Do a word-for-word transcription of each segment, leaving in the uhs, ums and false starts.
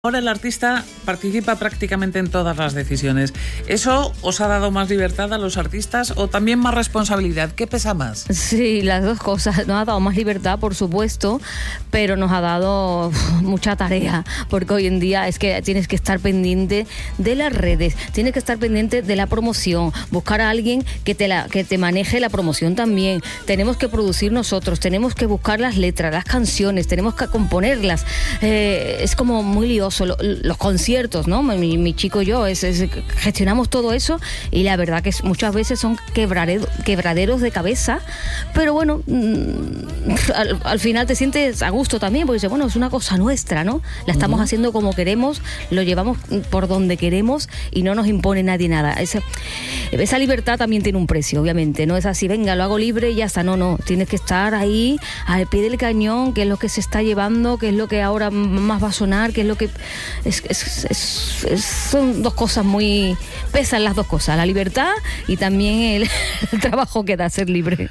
Ahora el artista participa prácticamente en todas las decisiones. ¿Eso os ha dado más libertad a los artistas o también más responsabilidad? ¿Qué pesa más? Sí, las dos cosas. Nos ha dado más libertad, por supuesto, pero nos ha dado uf, mucha tarea, porque hoy en día es que tienes que estar pendiente de las redes, tienes que estar pendiente de la promoción, buscar a alguien que te, la, que te maneje la promoción también. Tenemos que producir nosotros, tenemos que buscar las letras, las canciones, tenemos que componerlas. Eh, es como muy lioso. Los conciertos, ¿no? Mi, mi chico y yo es, es, gestionamos todo eso y la verdad que muchas veces son quebraderos, quebraderos de cabeza, pero bueno, al, al final te sientes a gusto también porque dices, bueno, es una cosa nuestra, ¿no? La estamos uh-huh. haciendo como queremos, lo llevamos por donde queremos y no nos impone nadie nada. Esa, esa libertad también tiene un precio, obviamente, no es así, venga, lo hago libre y ya está, no, no, tienes que estar ahí al pie del cañón, qué es lo que se está llevando, qué es lo que ahora más va a sonar, qué es lo que Es, es, es, es, son dos cosas muy... pesan las dos cosas, la libertad y también el, el trabajo que da ser libre.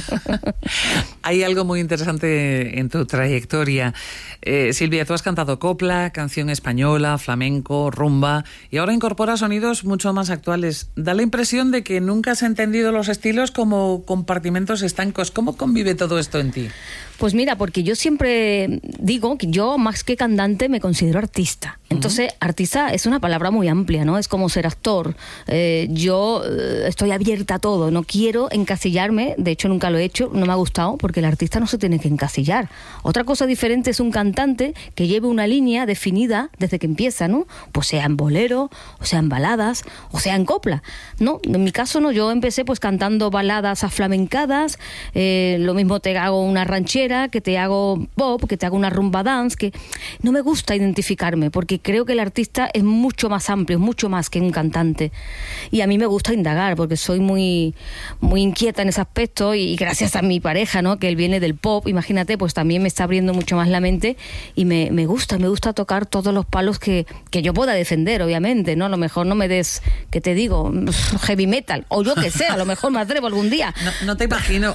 Hay algo muy interesante en tu trayectoria. Eh, Silvia, tú has cantado copla, canción española, flamenco, rumba y ahora incorporas sonidos mucho más actuales. Da la impresión de que nunca has entendido los estilos como compartimentos estancos. ¿Cómo convive todo esto en ti? Pues mira, porque yo siempre digo que yo más que cantante me considero artista. Entonces, uh-huh. artista es una palabra muy amplia, ¿no? Es como ser actor. Eh, yo eh, estoy abierta a todo, no quiero encasillarme, de hecho nunca lo he hecho, no me ha gustado, porque el artista no se tiene que encasillar. Otra cosa diferente es un cantante que lleve una línea definida desde que empieza, ¿no? Pues sea en bolero, o sea en baladas, o sea en copla, ¿no? En mi caso no, yo empecé pues cantando baladas aflamencadas, eh, lo mismo te hago una ranchera, que te hago pop, que te hago una rumba dance, que no me gusta identificarme porque creo que el artista es mucho más amplio, es mucho más que un cantante y a mí me gusta indagar porque soy muy muy inquieta en ese aspecto y gracias a mi pareja, ¿no? Que él viene del pop, imagínate, pues también me está abriendo mucho más la mente y me, me gusta, me gusta tocar todos los palos que, que yo pueda defender, obviamente, ¿no? A lo mejor no me des, ¿qué te digo? Heavy metal, o yo que sé, a lo mejor me atrevo algún día. No, no te imagino.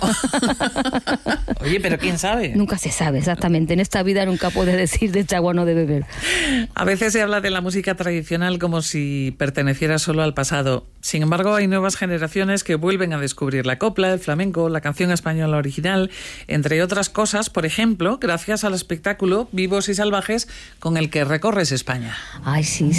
Oye, pero ¿quién sabe? Nunca se sabe, exactamente. En esta vida nunca puedes decir de esta agua no de beber. A veces se habla de la música tradicional como si perteneciera solo al pasado. Sin embargo, hay nuevas generaciones que vuelven a descubrir la copla, el flamenco, la canción española original, entre otras cosas, por ejemplo, gracias al espectáculo Vivos y Salvajes con el que recorres España. Ay, sí,